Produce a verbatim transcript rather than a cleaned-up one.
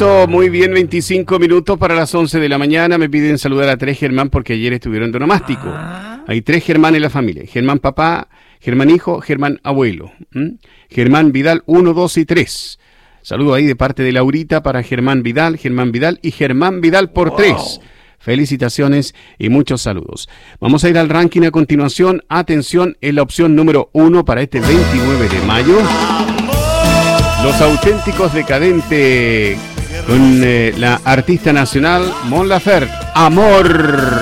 Perfecto, muy bien, veinticinco minutos para las once de la mañana. Me piden saludar a tres Germán porque ayer estuvieron de onomástico. Ah. Hay tres Germán en la familia. Germán papá, Germán hijo, Germán abuelo. ¿Mm? Germán Vidal uno, dos y tres. Saludo ahí de parte de Laurita para Germán Vidal, Germán Vidal y Germán Vidal por wow. tres. Felicitaciones y muchos saludos. Vamos a ir al ranking a continuación. Atención, en la opción número uno para este veintinueve de mayo. Los Auténticos Decadentes con eh, la artista nacional Mon Laferte. Amor.